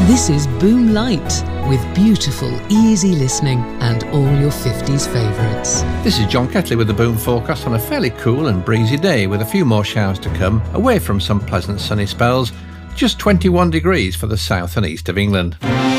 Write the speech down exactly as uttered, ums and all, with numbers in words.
This is Boom Light, with beautiful, easy listening and all your fifties favourites. This is John Ketley with the Boom forecast on a fairly cool and breezy day with a few more showers to come, away from some pleasant sunny spells. Just twenty-one degrees for the south and east of England.